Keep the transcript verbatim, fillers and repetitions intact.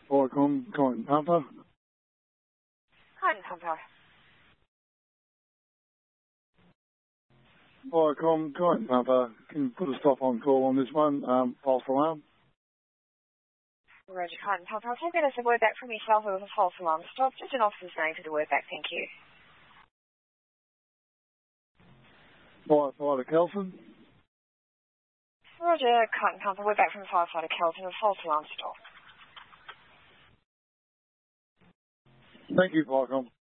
Viacom, Crichton Pumper. Crichton Pumper. Viacom, Crichton Pumper. Can you put a stop on call on this one? Um, false alarm. Roger, Crichton Pumper. I'll take that as a word back from yourself with a false alarm stop. Just an officer's name for the word back, thank you. Firefighter Kelson. Roger, Crichton Pumper. Word back from firefighter Kelton with false alarm stop. Thank you, Viacom.